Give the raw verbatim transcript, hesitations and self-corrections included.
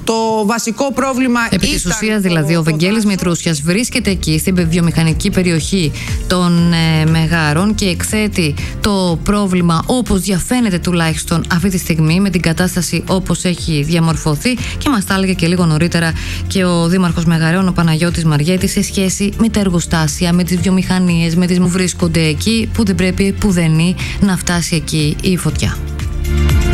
Το βασικό πρόβλημα Επί της ουσίας, δηλαδή, ο Βεγγέλης Μητρούσιας βρίσκεται εκεί στην βιομηχανική περιοχή των ε, Μεγάρων και εκθέτει το πρόβλημα όπως διαφαίνεται τουλάχιστον αυτή τη στιγμή, με την κατάσταση όπως έχει διαμορφωθεί, και μας τα έλεγε και λίγο νωρίτερα και ο Δήμαρχος Μεγαρέων, ο Παναγιώτης Μαριέτης, σε σχέση με τα εργοστάσια, με τις βιομηχανίες, με τις που βρίσκονται εκεί, που δεν πρέπει πουδενή να φτάσει εκεί η φωτιά.